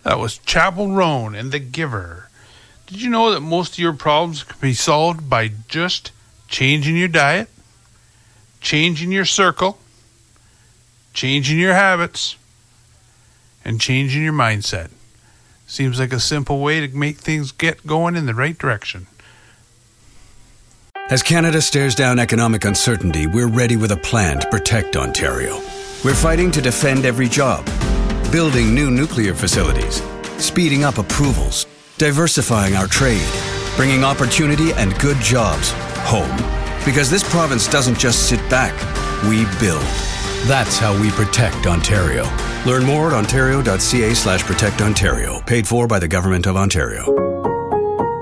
That was Chapel Roan and The Giver. Did you know that most of your problems can be solved by just changing your diet, changing your circle, changing your habits, and changing your mindset? Seems like a simple way to make things get going in the right direction. As Canada stares down economic uncertainty, we're ready with a plan to protect Ontario. We're fighting to defend every job, building new nuclear facilities, speeding up approvals, diversifying our trade, bringing opportunity and good jobs home. Because this province doesn't just sit back, we build. That's how we protect Ontario. Learn more at ontario.ca/protectontario. Paid for by the Government of Ontario.